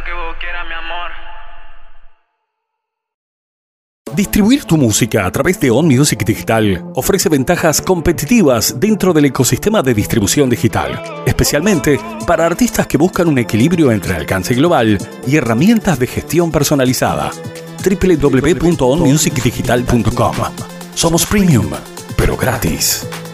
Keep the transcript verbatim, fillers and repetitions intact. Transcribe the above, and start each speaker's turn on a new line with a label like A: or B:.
A: que vos quieras, mi amor.
B: Distribuir tu música a través de On Music Digital ofrece ventajas competitivas dentro del ecosistema de distribución digital, especialmente para artistas que buscan un equilibrio entre alcance global y herramientas de gestión personalizada. doble u doble u doble u punto on music digital punto com. Somos premium, pero gratis.